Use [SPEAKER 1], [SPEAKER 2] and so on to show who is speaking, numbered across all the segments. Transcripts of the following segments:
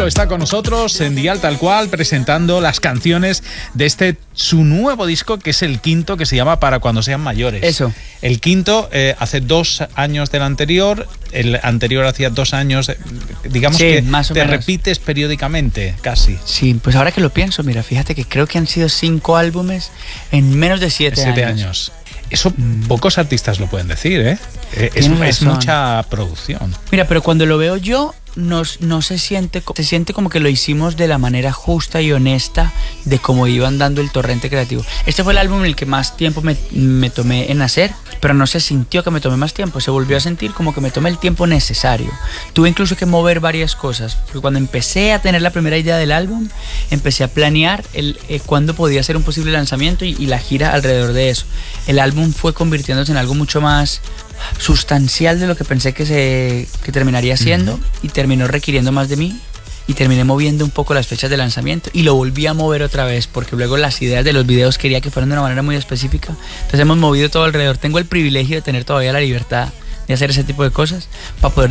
[SPEAKER 1] Camacho está con nosotros en Dial Tal Cual, presentando las canciones de su nuevo disco, que es el quinto, que se llama Para Cuando Sean Mayores.
[SPEAKER 2] Eso.
[SPEAKER 1] El quinto, hace 2 años del anterior, el anterior hacía 2 años, digamos,
[SPEAKER 2] sí,
[SPEAKER 1] que
[SPEAKER 2] más o
[SPEAKER 1] te
[SPEAKER 2] menos
[SPEAKER 1] repites periódicamente, casi.
[SPEAKER 2] Sí, pues ahora que lo pienso, mira, fíjate que creo que han sido 5 álbumes en menos de 7 años.
[SPEAKER 1] Eso pocos artistas lo pueden decir, ¿eh? Es mucha producción.
[SPEAKER 2] Mira, pero cuando lo veo yo, no se siente como que lo hicimos de la manera justa y honesta de cómo iban dando el torrente creativo. Este fue el álbum en el que más tiempo me tomé en hacer, pero no se sintió que me tomé más tiempo, se volvió a sentir como que me tomé el tiempo necesario. Tuve incluso que mover varias cosas, porque cuando empecé a tener la primera idea del álbum, empecé a planear cuándo podía ser un posible lanzamiento y la gira alrededor de eso. El álbum fue convirtiéndose en algo mucho más sustancial de lo que pensé que terminaría siendo, y terminó requiriendo más de mí, y terminé moviendo un poco las fechas de lanzamiento y lo volví a mover otra vez porque luego las ideas de los videos quería que fueran de una manera muy específica. Entonces hemos movido todo alrededor. Tengo el privilegio de tener todavía la libertad de hacer ese tipo de cosas para poder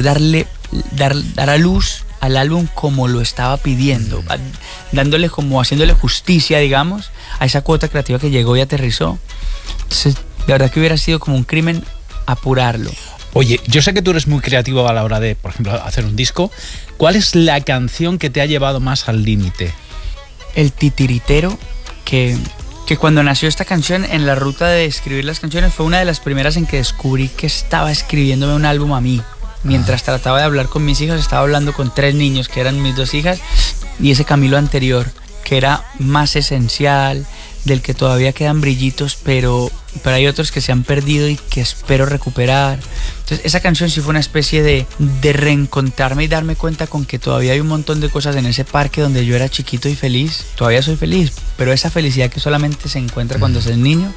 [SPEAKER 2] dar a luz al álbum como lo estaba pidiendo, dándole, como haciéndole justicia, digamos, a esa cuota creativa que llegó y aterrizó. Entonces, de verdad que hubiera sido como un crimen apurarlo.
[SPEAKER 1] Oye, yo sé que tú eres muy creativo a la hora de, por ejemplo, hacer un disco. ¿Cuál es la canción que te ha llevado más al límite?
[SPEAKER 2] El titiritero, que cuando nació esta canción, en la ruta de escribir las canciones, fue una de las primeras en que descubrí que estaba escribiéndome un álbum a mí. Mientras trataba de hablar con mis hijas, estaba hablando con 3 niños, que eran mis 2 hijas, y ese Camilo anterior, que era más esencial, del que todavía quedan brillitos, pero hay otros que se han perdido y que espero recuperar. Entonces esa canción sí fue una especie de reencontrarme y darme cuenta con que todavía hay un montón de cosas en ese parque donde yo era chiquito y feliz. Todavía soy feliz, pero esa felicidad que solamente se encuentra cuando se es niño,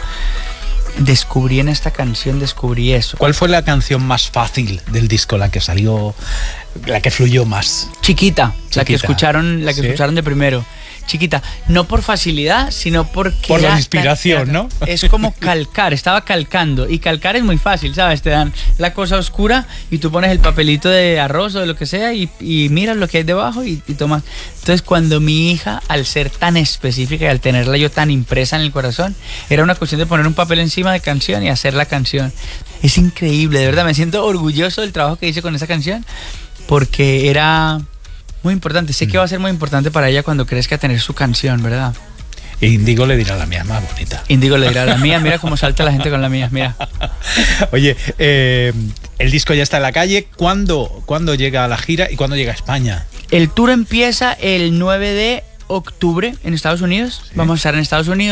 [SPEAKER 2] descubrí en esta canción, descubrí eso.
[SPEAKER 1] ¿Cuál fue la canción más fácil del disco, la que salió, la que fluyó más?
[SPEAKER 2] Chiquita. La que escucharon de primero. Chiquita, no por facilidad, sino porque...
[SPEAKER 1] Por la inspiración, ¿no?
[SPEAKER 2] Es como calcar, estaba calcando. Y calcar es muy fácil, ¿sabes? Te dan la cosa oscura y tú pones el papelito de arroz o de lo que sea y miras lo que hay debajo y tomas. Entonces, cuando mi hija, al ser tan específica y al tenerla yo tan impresa en el corazón, era una cuestión de poner un papel encima de canción y hacer la canción. Es increíble, de verdad, me siento orgulloso del trabajo que hice con esa canción, porque era... muy importante, sé que va a ser muy importante para ella cuando crezca a tener su canción, ¿verdad?
[SPEAKER 1] Índigo le dirá la mía, más bonita.
[SPEAKER 2] Índigo le dirá la mía, mira cómo salta la gente con la mía, mira.
[SPEAKER 1] Oye, el disco ya está en la calle. ¿Cuándo llega a la gira y cuándo llega a España?
[SPEAKER 2] El tour empieza el 9 de octubre en Estados Unidos. Sí. Vamos a estar en Estados Unidos.